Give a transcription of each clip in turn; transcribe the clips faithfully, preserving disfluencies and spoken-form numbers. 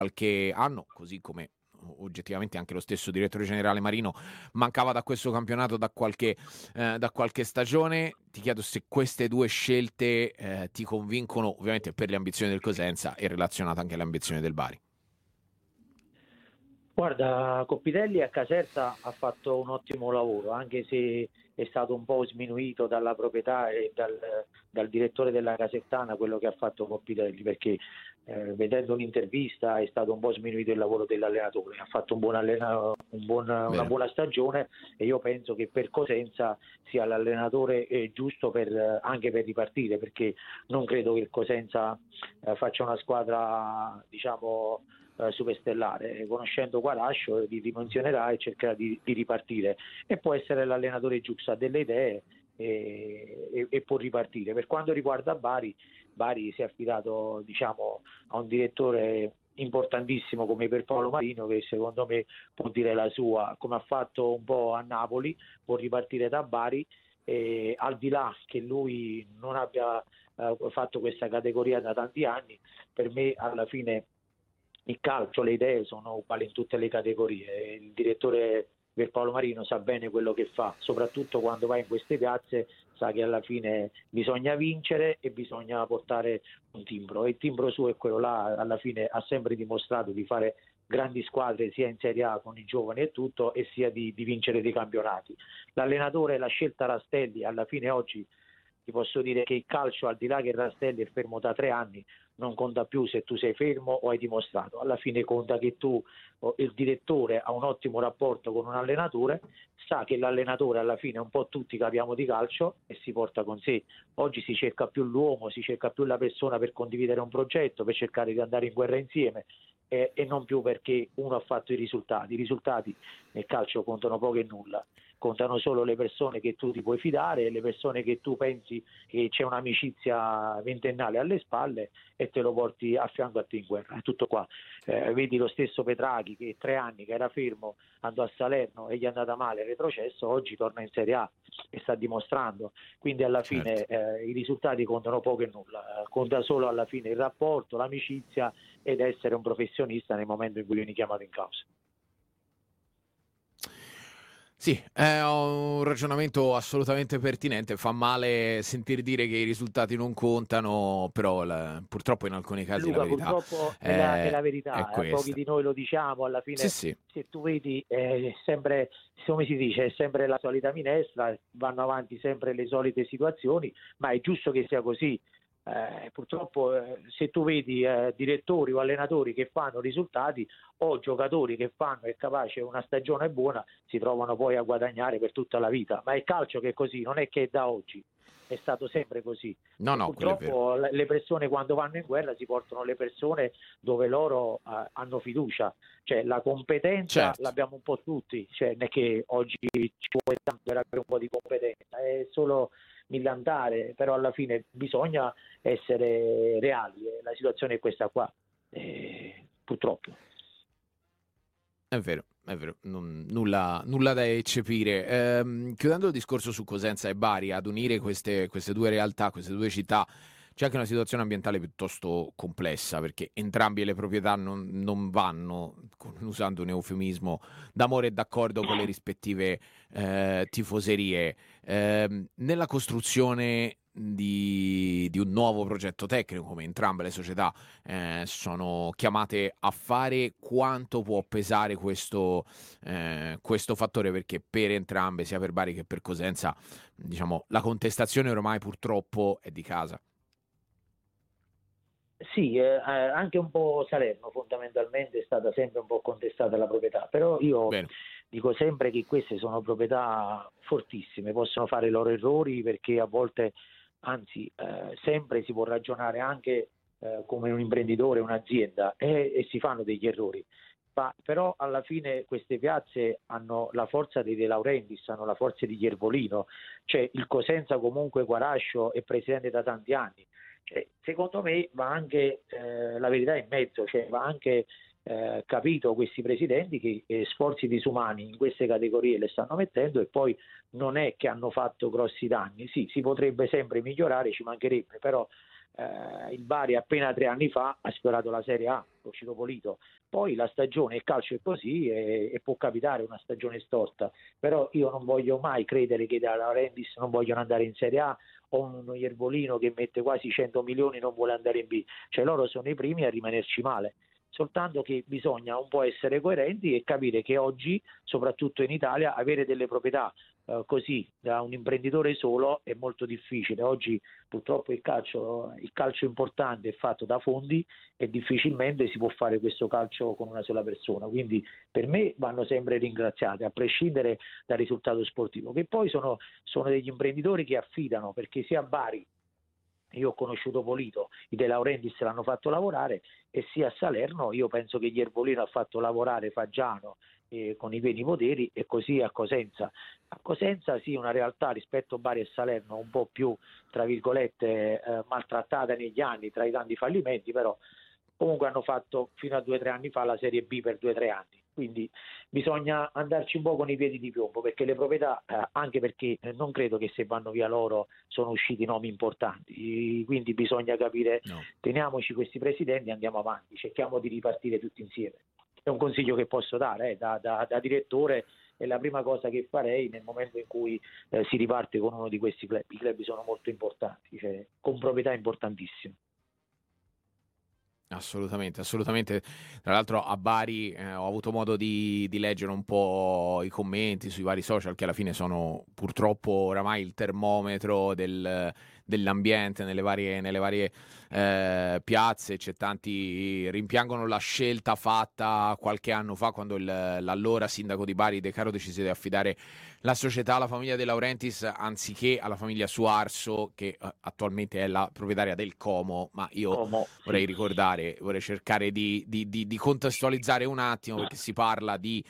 qualche anno, così come oggettivamente anche lo stesso direttore generale Marino mancava da questo campionato da qualche, eh, da qualche stagione. Ti chiedo se queste due scelte eh, ti convincono, ovviamente per le ambizioni del Cosenza e relazionate anche alle ambizioni del Bari. Guarda, Coppitelli a Caserta ha fatto un ottimo lavoro, anche se è stato un po' sminuito dalla proprietà e dal, dal direttore della Casertana quello che ha fatto Coppitelli, perché eh, vedendo un'intervista è stato un po' sminuito il lavoro dell'allenatore. Ha fatto un buon allena, un buon, una buona stagione, e io penso che per Cosenza sia l'allenatore eh, giusto per, anche per ripartire, perché non credo che il Cosenza eh, faccia una squadra, diciamo, superstellare. Conoscendo Guarascio li dimensionerà e cercherà di, di ripartire, e può essere l'allenatore giusto, ha delle idee e, e, e può ripartire. Per quanto riguarda Bari, Bari si è affidato, diciamo, a un direttore importantissimo come per Paolo Marino, che secondo me può dire la sua, come ha fatto un po' a Napoli, può ripartire da Bari, e al di là che lui non abbia eh, fatto questa categoria da tanti anni, per me alla fine il calcio, le idee sono uguali in tutte le categorie. Il direttore per Paolo Marino sa bene quello che fa, soprattutto quando va in queste piazze, sa che alla fine bisogna vincere e bisogna portare un timbro, e il timbro suo è quello là. Alla fine ha sempre dimostrato di fare grandi squadre sia in Serie A con i giovani e tutto, e sia di, di vincere dei campionati. L'allenatore, la scelta Rastelli, alla fine oggi ti posso dire che il calcio, al di là che Rastelli è fermo da tre anni, non conta più se tu sei fermo o hai dimostrato. Alla fine conta che tu, il direttore, ha un ottimo rapporto con un allenatore, sa che l'allenatore alla fine un po' tutti capiamo di calcio e si porta con sé. Oggi si cerca più l'uomo, si cerca più la persona per condividere un progetto, per cercare di andare in guerra insieme, e, e non più perché uno ha fatto i risultati. I risultati nel calcio contano poco e nulla. Contano solo le persone che tu ti puoi fidare, le persone che tu pensi che c'è un'amicizia ventennale alle spalle e te lo porti a fianco a te in guerra. È tutto qua. Eh, vedi lo stesso Petraghi, che tre anni che era fermo, andò a Salerno e gli è andata male, retrocesso, oggi torna in Serie A e sta dimostrando. Quindi alla fine certo. eh, i risultati contano poco e nulla, conta solo alla fine il rapporto, l'amicizia ed essere un professionista nel momento in cui vieni chiamato in causa. Sì, è un ragionamento assolutamente pertinente. Fa male sentir dire che i risultati non contano, però la, purtroppo in alcuni casi Luca, la verità purtroppo è, è la, è la è verità, eh, pochi questa. di noi lo diciamo, alla fine Sì, sì. se tu vedi è sempre, come si dice, è sempre la solita minestra, vanno avanti sempre le solite situazioni, ma è giusto che sia così. Eh, purtroppo eh, se tu vedi eh, direttori o allenatori che fanno risultati, o giocatori che fanno è capace una stagione buona, si trovano poi a guadagnare per tutta la vita. Ma è il calcio che è così, non è che è da oggi, è stato sempre così. No, E no, quello è vero. purtroppo le persone quando vanno in guerra si portano le persone dove loro eh, hanno fiducia, cioè la competenza certo. l'abbiamo un po' tutti, cioè non è che oggi ci vuole tanto per avere un po' di competenza, è solo millantare, però alla fine bisogna essere reali, eh. La situazione è questa qua, eh, purtroppo. È vero, è vero, non, nulla, nulla da eccepire. Ehm, chiudendo il discorso su Cosenza e Bari, ad unire queste, queste due realtà, queste due città, c'è anche una situazione ambientale piuttosto complessa, perché entrambe le proprietà non, non vanno, usando un eufemismo, d'amore e d'accordo con le rispettive eh, tifoserie. Eh, nella costruzione di, di un nuovo progetto tecnico, come entrambe le società eh, sono chiamate a fare, quanto può pesare questo, eh, questo fattore, perché per entrambe, sia per Bari che per Cosenza, diciamo, la contestazione ormai purtroppo è di casa. Sì, eh, anche un po' Salerno fondamentalmente è stata sempre un po' contestata la proprietà, però io Bene. dico sempre che queste sono proprietà fortissime, possono fare i loro errori, perché a volte, anzi eh, sempre si può ragionare anche eh, come un imprenditore, un'azienda, e, e si fanno degli errori. Ma, però alla fine queste piazze hanno la forza dei De Laurentiis, hanno la forza di Iervolino, cioè il Cosenza comunque Guarascio è presidente da tanti anni. Cioè, secondo me va anche eh, la verità in mezzo, cioè va anche eh, capito questi presidenti che eh, sforzi disumani in queste categorie le stanno mettendo, e poi non è che hanno fatto grossi danni. Sì, si potrebbe sempre migliorare, ci mancherebbe, però eh, il Bari appena tre anni fa ha sfiorato la Serie A, è uscito Polito. Poi la stagione, il calcio è così e, e può capitare una stagione storta, però io non voglio mai credere che da Laurentiis non vogliono andare in Serie A, o uno Iervolino che mette quasi cento milioni non vuole andare in B, cioè loro sono i primi a rimanerci male. Soltanto che bisogna un po' essere coerenti e capire che oggi, soprattutto in Italia, avere delle proprietà eh, così da un imprenditore solo è molto difficile. Oggi purtroppo il calcio, il calcio importante è fatto da fondi e difficilmente si può fare questo calcio con una sola persona, quindi per me vanno sempre ringraziati a prescindere dal risultato sportivo, che poi sono, sono degli imprenditori che affidano, perché sia a Bari, io ho conosciuto Polito, i De Laurentiis l'hanno fatto lavorare, e sia a Salerno io penso che Iervolino ha fatto lavorare Faggiano eh, con i pieni poteri, e così a Cosenza. A Cosenza sì, una realtà rispetto a Bari e Salerno un po' più, tra virgolette, eh, maltrattata negli anni tra i tanti fallimenti, però comunque hanno fatto fino a due o tre anni fa la Serie B per due o tre anni. Quindi bisogna andarci un po' con i piedi di piombo, perché le proprietà, eh, anche perché eh, non credo che se vanno via loro sono usciti nomi importanti, quindi bisogna capire, No. teniamoci questi presidenti e andiamo avanti, cerchiamo di ripartire tutti insieme. È un consiglio che posso dare eh, da, da, da direttore, è la prima cosa che farei nel momento in cui eh, si riparte con uno di questi club. I club sono molto importanti, cioè, con proprietà importantissime. Assolutamente, assolutamente. Tra l'altro a Bari eh, ho avuto modo di, di leggere un po' i commenti sui vari social, che alla fine sono purtroppo oramai il termometro del, dell'ambiente nelle varie, nelle varie eh, piazze. C'è tanti rimpiangono la scelta fatta qualche anno fa, quando il, l'allora sindaco di Bari De Caro decise di affidare la società alla famiglia De Laurentiis anziché alla famiglia Suarso, che eh, attualmente è la proprietaria del Como. Ma io Como, vorrei sì. ricordare, vorrei cercare di, di, di, di contestualizzare un attimo, perché si parla di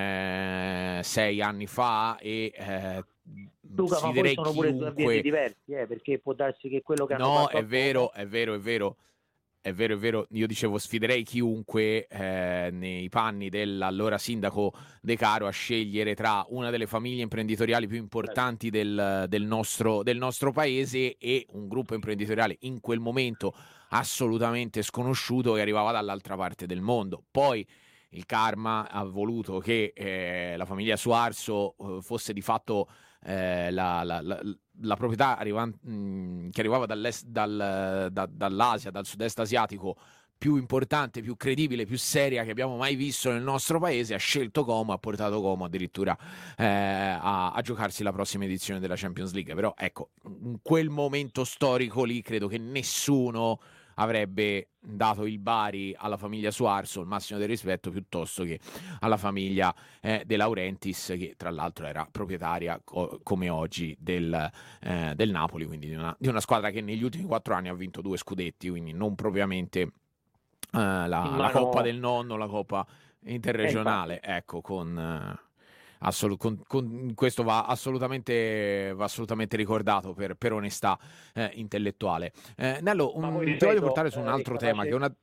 eh, sei anni fa e eh, Luca, ma poi sfiderei sono pure due ambienti chiunque. diversi, eh, perché può darsi che quello che hanno No, fatto è a Como. vero, è vero, è vero. È vero, è vero, io dicevo sfiderei chiunque eh, nei panni dell'allora sindaco De Caro a scegliere tra una delle famiglie imprenditoriali più importanti del, del nostro, del nostro paese e un gruppo imprenditoriale in quel momento assolutamente sconosciuto che arrivava dall'altra parte del mondo. Poi il karma ha voluto che eh, la famiglia Suarso eh, fosse di fatto eh, la, la, la, la proprietà arrivan- mh, che arrivava dall'est, dal, da, dall'Asia, dal sud-est asiatico, più importante, più credibile, più seria che abbiamo mai visto nel nostro paese. Ha scelto Como, ha portato Como addirittura eh, a, a giocarsi la prossima edizione della Champions League. Però ecco, in quel momento storico lì credo che nessuno avrebbe dato il Bari alla famiglia Suarso, il massimo del rispetto, piuttosto che alla famiglia eh, De Laurentiis, che tra l'altro era proprietaria co- come oggi del, eh, del Napoli, quindi di una, di una squadra che negli ultimi quattro anni ha vinto due scudetti, quindi non propriamente eh, la, In la Coppa mano, del Nonno, la Coppa eh, infatti. interregionale, ecco, con... Eh, Assolut- con, con questo va assolutamente, va assolutamente ricordato per, per onestà eh, intellettuale. Eh, Nello, Ma poi un, ti voglio ripeto, portare su un eh, è altro tema che è capace, una...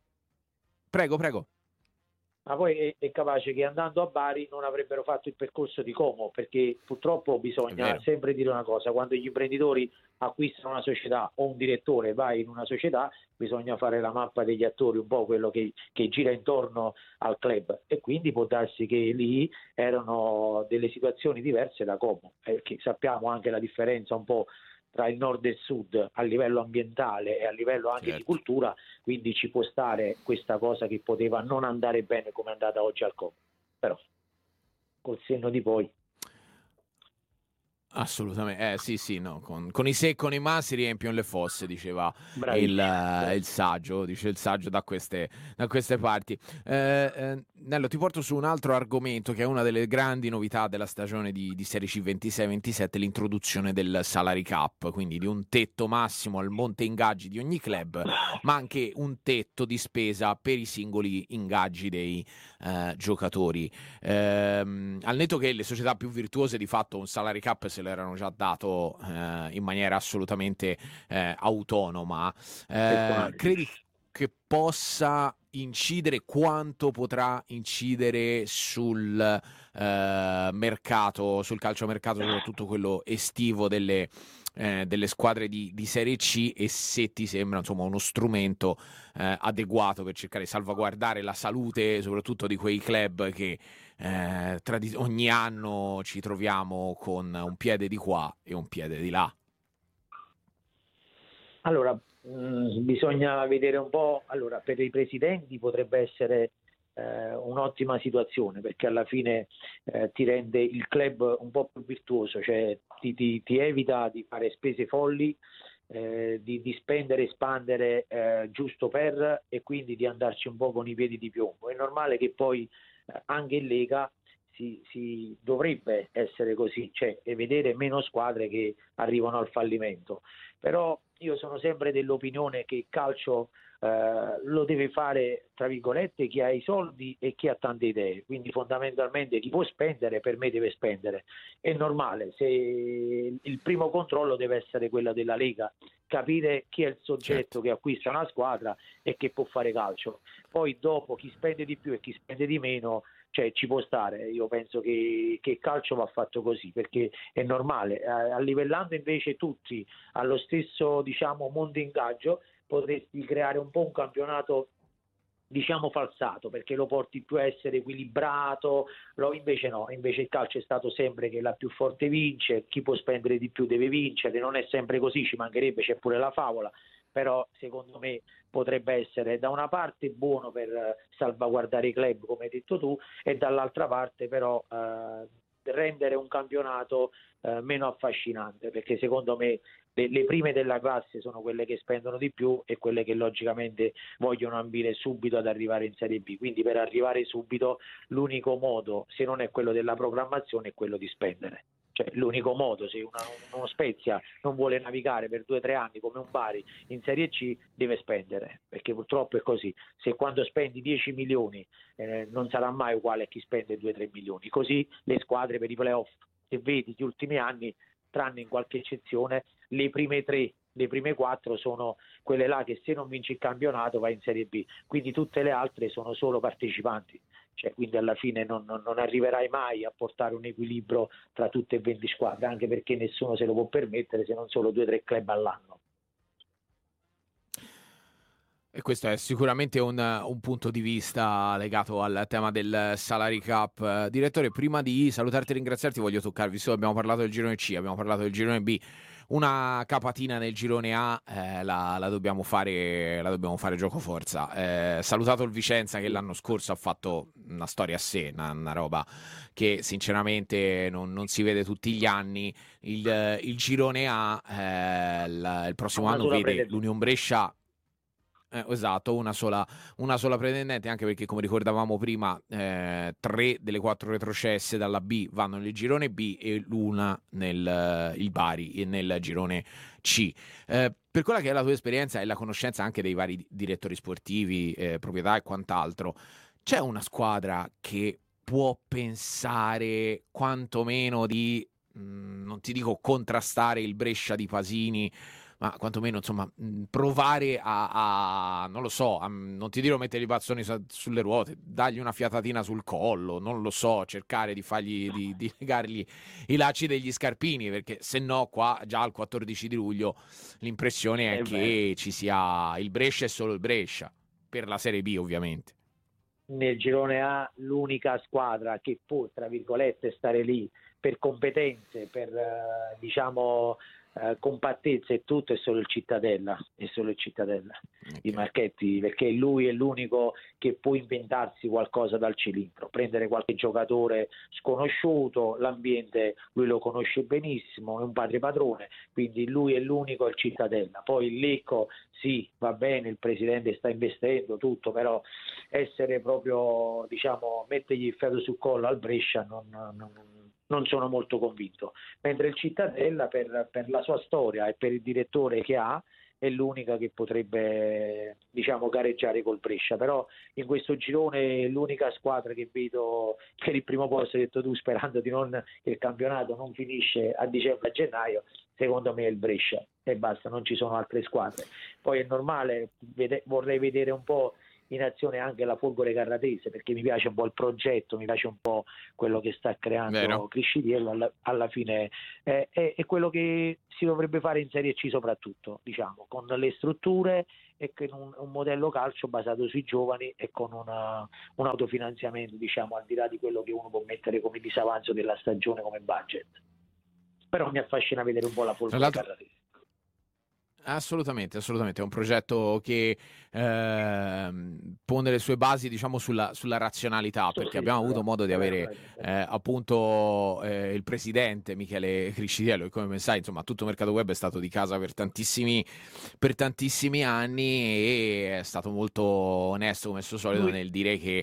Prego, prego. ma poi è, è capace che andando a Bari non avrebbero fatto il percorso di Como, perché purtroppo È bisogna vero. sempre dire una cosa: quando gli imprenditori acquistano una società o un direttore va in una società, bisogna fare la mappa degli attori, un po' quello che, che gira intorno al club, e quindi può darsi che lì erano delle situazioni diverse da Como, perché sappiamo anche la differenza un po' tra il nord e il sud a livello ambientale e a livello anche di Certo. cultura, quindi ci può stare questa cosa che poteva non andare bene come è andata oggi al Como, però col senno di poi. Assolutamente, eh sì sì, no, con, con i se e con i ma si riempiono le fosse, diceva il, Bravissimo, eh, il bravissimo. saggio, dice il saggio da queste, da queste parti. Eh, eh, Nello, ti porto su un altro argomento che è una delle grandi novità della stagione di, di Serie C ventisei ventisette, l'introduzione del salary cap, quindi di un tetto massimo al monte ingaggi di ogni club, ma anche un tetto di spesa per i singoli ingaggi dei eh, giocatori. Ehm, al netto che le società più virtuose di fatto un salary cap se l'erano già dato eh, in maniera assolutamente eh, autonoma, eh, Personale, sì. credi che possa incidere, quanto potrà incidere sul eh, mercato, sul calciomercato, soprattutto quello estivo delle eh, delle squadre di, di Serie C, e se ti sembra insomma uno strumento eh, adeguato per cercare di salvaguardare la salute soprattutto di quei club che eh, tradi- ogni anno ci troviamo con un piede di qua e un piede di là. Allora, mh, bisogna vedere un po', allora per i presidenti potrebbe essere eh, un'ottima situazione, perché alla fine eh, ti rende il club un po' più virtuoso, cioè ti, ti- ti evita di fare spese folli, eh, di, di spendere e espandere eh, giusto per, e quindi di andarci un po' con i piedi di piombo. È normale che poi eh, anche in Lega si, si dovrebbe essere così, cioè e vedere meno squadre che arrivano al fallimento. Però io sono sempre dell'opinione che il calcio eh, lo deve fare, tra virgolette, chi ha i soldi e chi ha tante idee, quindi fondamentalmente chi può spendere per me deve spendere. È normale, se il primo controllo deve essere quello della Lega, capire chi è il soggetto Certo. che acquista una squadra e che può fare calcio. Poi dopo chi spende di più e chi spende di meno, cioè ci può stare. Io penso che, che il calcio va fatto così, perché è normale, eh, allivellando invece tutti allo stesso, diciamo, mondo ingaggio, potresti creare un po' un campionato, diciamo, falsato, perché lo porti più a essere equilibrato. Lo, invece no, invece il calcio è stato sempre che la più forte vince, chi può spendere di più deve vincere, non è sempre così, ci mancherebbe, c'è pure la favola, però secondo me potrebbe essere da una parte buono per eh, salvaguardare i club, come hai detto tu, e dall'altra parte però eh, rendere un campionato eh, meno affascinante, perché secondo me le, le prime della classe sono quelle che spendono di più e quelle che logicamente vogliono ambire subito ad arrivare in Serie B. Quindi per arrivare subito l'unico modo, se non è quello della programmazione, è quello di spendere. Cioè, l'unico modo, se una, uno Spezia non vuole navigare per due o tre anni come un Bari in Serie C, deve spendere, perché purtroppo è così. Se quando spendi dieci milioni eh, non sarà mai uguale a chi spende due o tre milioni. Così le squadre per i playoff, se vedi gli ultimi anni, tranne in qualche eccezione, le prime tre, le prime quattro sono quelle là che se non vinci il campionato vai in Serie B, quindi tutte le altre sono solo partecipanti, cioè, quindi alla fine non, non, non arriverai mai a portare un equilibrio tra tutte e venti squadre, anche perché nessuno se lo può permettere se non solo due o tre club all'anno. E questo è sicuramente un, un punto di vista legato al tema del salary cap. Eh, direttore, prima di salutarti e ringraziarti voglio toccarvi, visto che abbiamo parlato del girone C, abbiamo parlato del girone B, una capatina nel girone A eh, la, la dobbiamo fare, la dobbiamo fare gioco forza. Eh, salutato il Vicenza che l'anno scorso ha fatto una storia a sé, una, una roba che sinceramente non, non si vede tutti gli anni. Il, il girone A eh, la- il prossimo Una anno sola vede pretendente. l'Union Brescia. Eh, esatto, una sola, una sola pretendente, anche perché come ricordavamo prima eh, tre delle quattro retrocesse dalla B vanno nel girone B e l'una nel il Bari nel girone C. Eh, per quella che è la tua esperienza e la conoscenza anche dei vari direttori sportivi, eh, proprietà e quant'altro, c'è una squadra che può pensare quantomeno di, mh, non ti dico contrastare il Brescia di Pasini, ma quantomeno insomma mh, provare a, a- non lo so, a- non ti dirò mettere i pazzoni su- sulle ruote, dargli una fiatatina sul collo, non lo so, cercare di fargli di, di legargli i lacci degli scarpini, perché se no qua già al quattordici di luglio l'impressione è È vero. che ci sia il Brescia e solo il Brescia per la Serie B ovviamente. Nel girone A l'unica squadra che può, tra virgolette, stare lì per competenze, per eh, diciamo eh, compattezza e tutto, è solo il Cittadella, è solo il Cittadella di Ok. Marchetti, perché lui è l'unico che può inventarsi qualcosa dal cilindro, prendere qualche giocatore sconosciuto, l'ambiente lui lo conosce benissimo, è un padre padrone, quindi lui è l'unico il Cittadella. Poi il Lecco sì, va bene, il presidente sta investendo tutto, però essere proprio, diciamo, mettergli il fiato sul collo al Brescia non, non, non sono molto convinto, mentre il Cittadella per, per la sua storia e per il direttore che ha è l'unica che potrebbe, diciamo, gareggiare col Brescia. Però in questo girone l'unica squadra che vedo per il primo posto, hai detto tu, sperando di non, che il campionato non finisce a dicembre, a gennaio, secondo me è il Brescia e basta, non ci sono altre squadre. Poi è normale, vede, vorrei vedere un po' in azione anche la Folgore Carratese, perché mi piace un po' il progetto, mi piace un po' quello che sta creando Vero. Criscitiello, alla, alla fine è, è, è quello che si dovrebbe fare in Serie C soprattutto, diciamo, con le strutture e con un, un modello calcio basato sui giovani e con una, un autofinanziamento, diciamo, al di là di quello che uno può mettere come disavanzo della stagione come budget. Però mi affascina vedere un po' la Folgore Carratese. Assolutamente, assolutamente, è un progetto che eh, pone le sue basi, diciamo, sulla, sulla razionalità, Sì, perché sì, abbiamo avuto bravo, modo di avere bravo, eh, appunto eh, il presidente Michele Criscitiello, che come ben sai, insomma, tutto Mercato Web è stato di casa per tantissimi, per tantissimi anni e è stato molto onesto, come al suo solito, Lui, nel dire che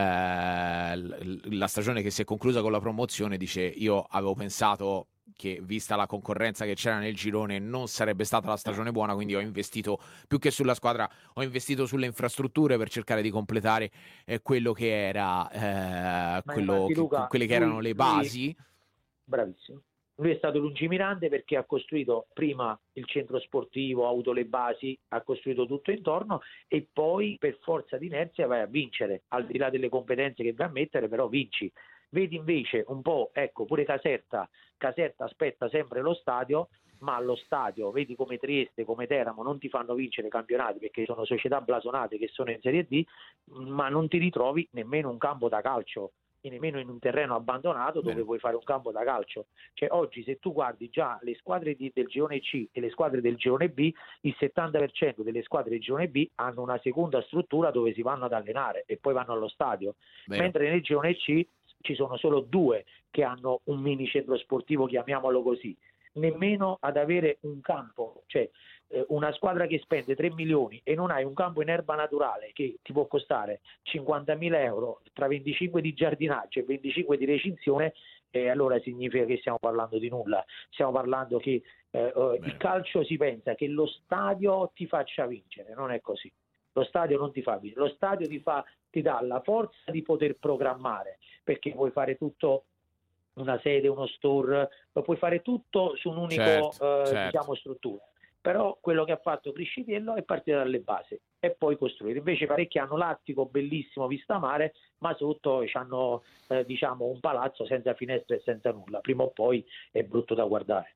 eh, la stagione che si è conclusa con la promozione, dice, io avevo pensato che vista la concorrenza che c'era nel girone non sarebbe stata la stagione buona, quindi ho investito più che sulla squadra, ho investito sulle infrastrutture per cercare di completare eh, quello che era eh, ma quello infatti che, Luca, quelle che erano lui, le lui, basi. bravissimo. Lui è stato lungimirante perché ha costruito prima il centro sportivo, ha avuto le basi, ha costruito tutto intorno e poi per forza di inerzia vai a vincere, al di là delle competenze che vai a mettere, però vinci. Vedi invece un po', ecco, pure Caserta, Caserta aspetta sempre lo stadio, ma allo stadio, vedi come Trieste, come Teramo non ti fanno vincere campionati perché sono società blasonate che sono in Serie D, ma non ti ritrovi nemmeno un campo da calcio e nemmeno in un terreno abbandonato dove Bene. puoi fare un campo da calcio. Cioè oggi se tu guardi già le squadre di, del girone C e le squadre del girone B, il settanta per cento delle squadre del girone B hanno una seconda struttura dove si vanno ad allenare e poi vanno allo stadio, Vero. mentre nel girone C ci sono solo due che hanno un mini centro sportivo, chiamiamolo così, nemmeno ad avere un campo, cioè eh, una squadra che spende tre milioni e non hai un campo in erba naturale che ti può costare cinquantamila euro tra venticinque di giardinaggio e venticinque di recinzione, eh, allora significa che stiamo parlando di nulla, stiamo parlando che eh, il calcio si pensa che lo stadio ti faccia vincere, non è così. Lo stadio non ti fa vincere, lo stadio ti, fa, ti dà la forza di poter programmare, perché puoi fare tutto, una sede, uno store, lo puoi fare tutto su un'unica Certo, eh, certo. diciamo, struttura. Però quello che ha fatto Criscitiello è partire dalle basi e poi costruire. Invece parecchi hanno l'attico bellissimo vista mare, ma sotto hanno eh, diciamo un palazzo senza finestre e senza nulla. Prima o poi è brutto da guardare.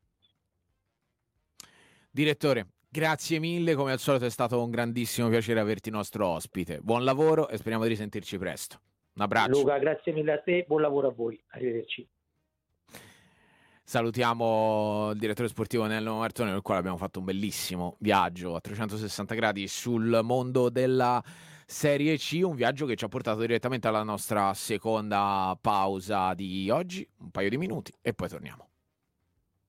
Direttore, grazie mille, come al solito è stato un grandissimo piacere averti nostro ospite. Buon lavoro e speriamo di risentirci presto. Un abbraccio. Luca, grazie mille a te, buon lavoro a voi. Arrivederci. Salutiamo il direttore sportivo Nello Martone, con il quale abbiamo fatto un bellissimo viaggio a trecentosessanta gradi sul mondo della Serie C, un viaggio che ci ha portato direttamente alla nostra seconda pausa di oggi, un paio di minuti e poi torniamo.